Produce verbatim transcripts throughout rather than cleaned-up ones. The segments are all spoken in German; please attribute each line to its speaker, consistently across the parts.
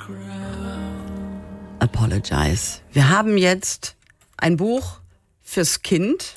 Speaker 1: Apologize. Wir haben jetzt ein Buch fürs Kind.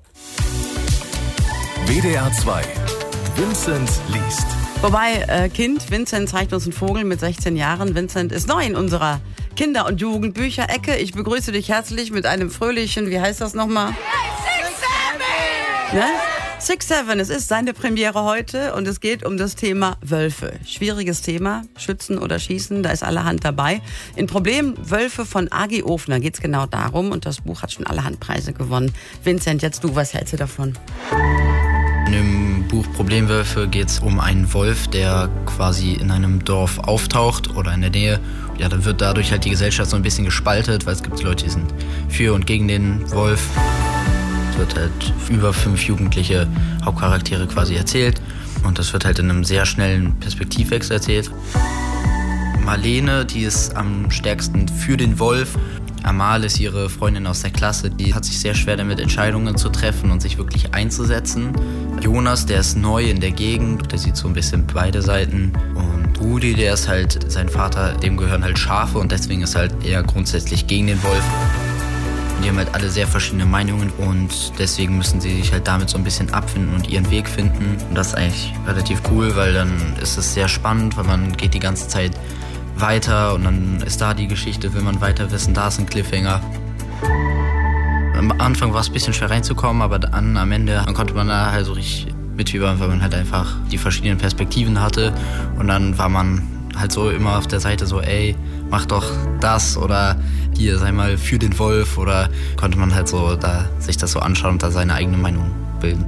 Speaker 2: W D R zwei. Vincent liest.
Speaker 1: Wobei, äh, Kind, Vincent zeigt uns einen Vogel mit sechzehn Jahren. Vincent ist neu in unserer Kinder- und Jugendbücherecke. Ich begrüße dich herzlich mit einem fröhlichen, wie heißt das nochmal?
Speaker 3: Six Seven!
Speaker 1: Ne? Six Seven, es ist seine Premiere heute und es geht um das Thema Wölfe. Schwieriges Thema, Schützen oder Schießen, da ist allerhand dabei. In Problem Wölfe von A G Ofner geht es genau darum und das Buch hat schon allerhand Preise gewonnen. Vincent, jetzt du, was hältst du davon?
Speaker 4: In dem Buch Problemwölfe geht es um einen Wolf, der quasi in einem Dorf auftaucht oder in der Nähe. Ja, dann wird dadurch halt die Gesellschaft so ein bisschen gespaltet, weil es gibt Leute, die sind für und gegen den Wolf. Es wird halt über fünf jugendliche Hauptcharaktere quasi erzählt und das wird halt in einem sehr schnellen Perspektivwechsel erzählt. Marlene, die ist am stärksten für den Wolf. Amal ist ihre Freundin aus der Klasse, die hat sich sehr schwer damit, Entscheidungen zu treffen und sich wirklich einzusetzen. Jonas, der ist neu in der Gegend, der sieht so ein bisschen beide Seiten. Und Rudi, der ist halt, sein Vater, dem gehören halt Schafe und deswegen ist halt eher grundsätzlich gegen den Wolf. Die haben halt alle sehr verschiedene Meinungen und deswegen müssen sie sich halt damit so ein bisschen abfinden und ihren Weg finden. Und das ist eigentlich relativ cool, weil dann ist es sehr spannend, weil man geht die ganze Zeit weiter und dann ist da die Geschichte, will man weiter wissen, da ist ein Cliffhanger. Am Anfang war es ein bisschen schwer reinzukommen, aber dann am Ende dann konnte man da halt so richtig mitfiebern, weil man halt einfach die verschiedenen Perspektiven hatte und dann war man halt so immer auf der Seite so, ey, mach doch das oder hier, sei mal für den Wolf oder konnte man halt so da sich das so anschauen und da seine eigene Meinung bilden.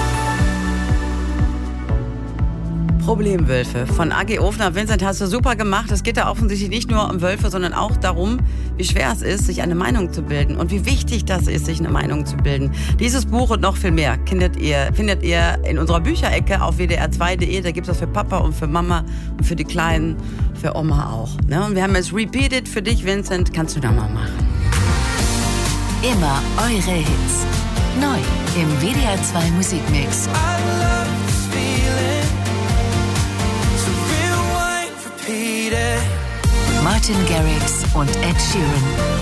Speaker 1: Problemwölfe von A G Ofner. Vincent, hast du super gemacht. Es geht da offensichtlich nicht nur um Wölfe, sondern auch darum, wie schwer es ist, sich eine Meinung zu bilden und wie wichtig das ist, sich eine Meinung zu bilden. Dieses Buch und noch viel mehr findet ihr, findet ihr in unserer Bücherecke auf w d r zwei punkt d e. Da gibt es das für Papa und für Mama und für die Kleinen, für Oma auch. Ne? Und wir haben jetzt Repeated für dich, Vincent. Kannst du da mal machen?
Speaker 5: Immer eure Hits. Neu im W D R zwei Musikmix. Martin Garrix und Ed Sheeran.